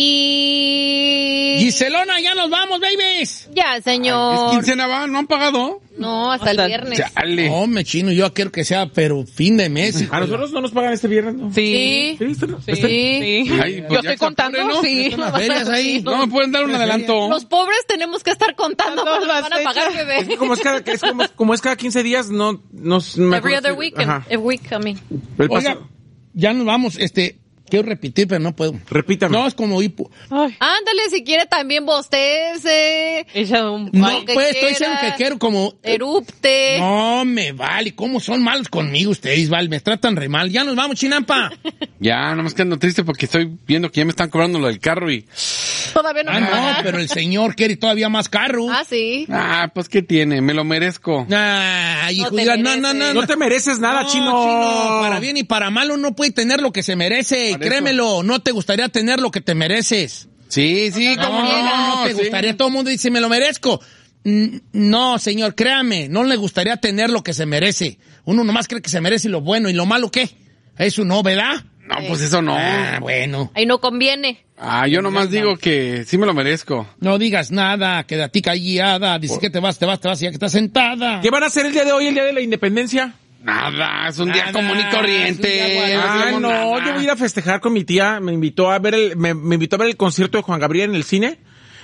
Giselona, ya nos vamos, babies. Ya, señor. ¿Es quincena va? ¿No han pagado? No, hasta el viernes. Chale. No, me chino, yo quiero que sea, pero fin de mes. ¿A nosotros no nos pagan este viernes, no? Sí. Ay, pues Yo estoy contando, ¿no? sí. Están las ferias ahí. No me pueden dar un adelanto. Los pobres tenemos que estar contando cuando las van a pagar, bebé. Es que como es cada 15 días, no me Every acuerdo other si- weekend. Ajá. Every week, I mean. El Oiga, paso- ya nos vamos, quiero repetir, pero no puedo. Repítame. No, es como hipo. Ay, Ándale, si quiere también bostece. ella un... No, que pues, estoy quiera. diciendo que quiero como... Erupte. No, me vale. ¿Cómo son malos conmigo ustedes, vale? Me tratan re mal. Ya nos vamos, Chinampa. Ya, nomás que ando triste porque estoy viendo que ya me están cobrando lo del carro y... Todavía no me No, pagan. pero el señor quiere todavía más carro. Ah, sí. pues ¿qué tiene? Me lo merezco. Ay, hijo, No te diga, mereces. No te mereces nada, No, chino. Para bien y para mal uno puede tener lo que se merece. Por eso. Créemelo, no te gustaría tener lo que te mereces. Sí, cómo No te sí. gustaría. Todo el mundo dice, me lo merezco. No, señor, créame, no le gustaría tener lo que se merece. Uno nomás cree que se merece lo bueno y lo malo, ¿qué? Eso no, ¿verdad? No, pues eso no. Ah, bueno. Ahí no conviene. Yo nomás digo que sí me lo merezco. No digas nada, quédate callada. Dices que te vas, ya que estás sentada. ¿Qué van a hacer el día de hoy, el día de la independencia? Nada, es un día Nada, común y corriente. es un día hacemos No, nada. yo voy a ir a festejar con mi tía. Me invitó a ver el concierto de Juan Gabriel en el cine.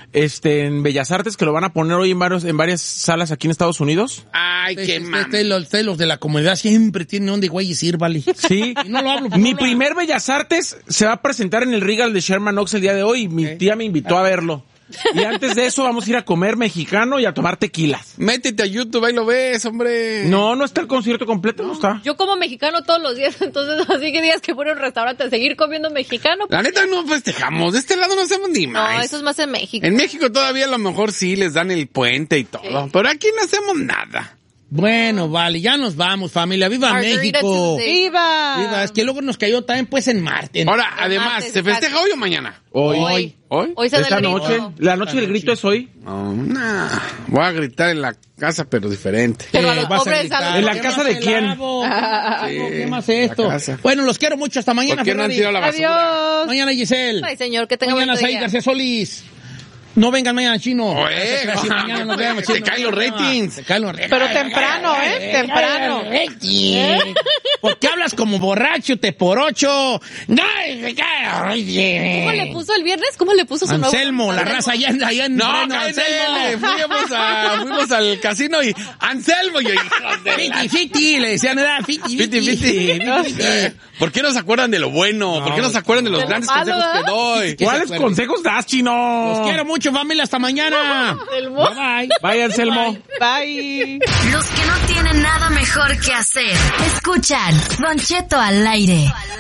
En Bellas Artes, que lo van a poner hoy en varias salas aquí en Estados Unidos. Ay, qué mal. Los de la comunidad siempre tienen donde güeyes ir, vale. Sí. Y no lo hablo. Mi primer Bellas Artes se va a presentar en el Regal de Sherman Oaks el día de hoy y mi tía me invitó a verlo. Y antes de eso vamos a ir a comer mexicano y a tomar tequilas. Métete a YouTube, ahí lo ves, hombre. No está el concierto completo, no está. Yo como mexicano todos los días, entonces así que días que voy a un restaurante a seguir comiendo mexicano. La neta no festejamos, de este lado no hacemos ni No, más. eso es más en México. En México todavía a lo mejor sí les dan el puente y todo, pero aquí no hacemos nada. Bueno, vale, ya nos vamos, familia. ¡Viva Margarita México! Tuesday. ¡Viva! Viva, es que luego nos cayó también pues en Marte. Ahora, además, martes, ¿se festeja hoy o mañana? Hoy. Hoy se da Esta el grito. noche. La noche del grito es hoy. No, voy a gritar en la casa, pero diferente. Pero a los Vas pobres, gritar. a los ¿En la pobres. casa de quién? ¿Qué más es esto? la casa. Bueno, los quiero mucho. Hasta mañana, ¿Por qué no han Ferrari. tirado la basura? Adiós. Mañana, Giselle. Ay, señor, que tenga Mañana, bonito Said día. García Solís. No vengan mañana, Chino. Oye, Sí, mañana nos vemos, te Chino. caen los ratings. Te caen los ratings. Pero temprano, temprano. ¿Por qué hablas como borracho, te por ocho? No, me cae los ratings. ¿Cómo le puso el viernes? ¿Cómo le puso su nuevo? Anselmo, la raza allá en No, Moreno, cállate, fuimos al casino y Anselmo, yo, hijos de la- Fiti, fiti, le decían, era fiti, Fiti, fiti. ¿Por qué no se acuerdan de lo bueno? ¿Por qué no se acuerdan de los de lo grandes malo, consejos que doy? ¿Qué se ¿Cuáles acuerdan? consejos das, chino? Los quiero mucho, familia, hasta mañana. El mo- Bye, bye. Vaya, Anselmo. Bye. Los que no tienen nada mejor que hacer. Escuchan Don Cheto al aire.